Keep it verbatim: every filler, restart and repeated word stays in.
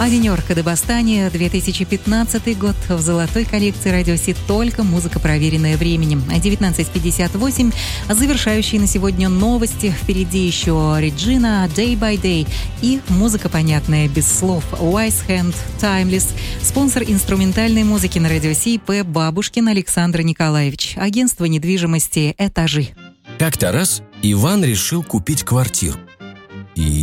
Одинерка де Бастани, две тысячи пятнадцатый год. В золотой коллекции Радио Си только музыка, проверенная временем. девятнадцать пятьдесят восемь. Завершающие на сегодня новости. Впереди еще Реджина, Day by Day. И музыка понятная, без слов. Wise Hand, Timeless. Спонсор инструментальной музыки на Радио Си П. Бабушкин Александр Николаевич. Агентство недвижимости «Этажи». Как-то раз Иван решил купить квартиру. И